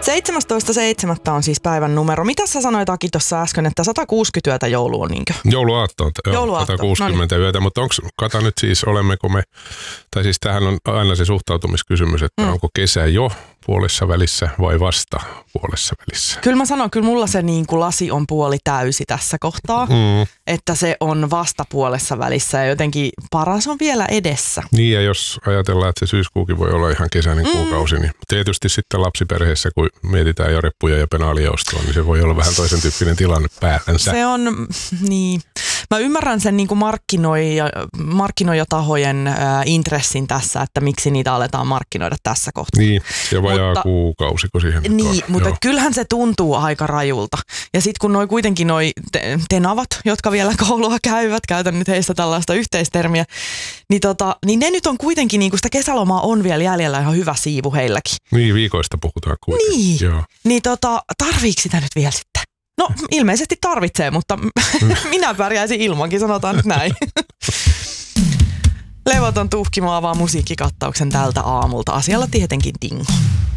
17.7. on siis päivän numero. Mitä sä sanoit, Aki, tuossa äsken, että 160 yötä joulu on niinkö? Jouluaatto, joo, 160 yötä, mutta kata nyt siis, olemmeko me, tai siis tämähän on aina se suhtautumiskysymys, että onko kesä jo puolessa välissä vai vasta puolessa välissä? Kyllä mä sanon, kyllä mulla se niin kuin lasi on puoli täysi tässä kohtaa, että se on vasta puolessa välissä ja jotenkin paras on vielä edessä. Niin, ja jos ajatellaan, että se syyskuukin voi olla ihan kesäinen kuukausi, niin tietysti sitten lapsiperheessä, kun mietitään jo reppuja ja penaaliostoa, niin se voi olla vähän toisen tyyppinen tilanne päällänsä. Se on, niin. Mä ymmärrän sen niin kuin markkinoijatahojen intressin tässä, että miksi niitä aletaan markkinoida tässä kohtaa. Niin, ja vajaa kuukausi, kun siihen niin, mutta kyllähän se tuntuu aika rajulta. Ja sitten kun kuitenkin tenavat, jotka vielä koulua käyvät, käytän nyt heistä tällaista yhteistermiä, niin ne nyt on kuitenkin, niin kuin sitä kesälomaa on vielä jäljellä ihan hyvä siivu heilläkin. Niin, viikoista puhutaan kuitenkin. Niin, niin tarviiko sitä nyt vielä sitten? No ilmeisesti tarvitsee, mutta minä pärjäisin ilmankin, sanotaan nyt näin. Levoton tuhkimo avaa musiikkikattauksen tältä aamulta. Asialla tietenkin Dingo.